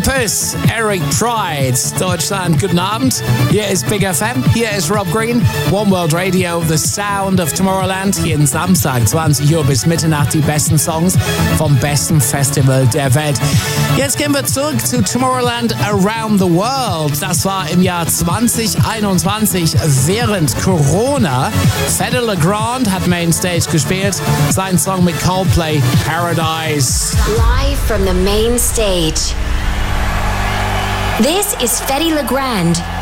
Opus, Eric Pride, Deutschland, guten Abend. Hier ist Big FM, hier ist Rob Green, One World Radio, The Sound of Tomorrowland. Jeden Samstag, 20 Uhr bis Mitternacht, die besten Songs vom besten Festival der Welt. Jetzt gehen wir zurück zu Tomorrowland Around the World. Das war im Jahr 2021 während Corona. Fedde Le Grand hat Mainstage gespielt. Sein Song mit Coldplay, Paradise. Live from the main stage. This is Fedde Le Grand